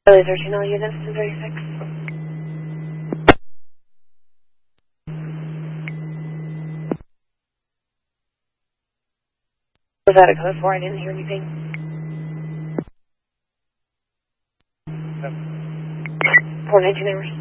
Charlie 13, all units, 1036. Was that a code 4? I didn't hear anything. 419 hours.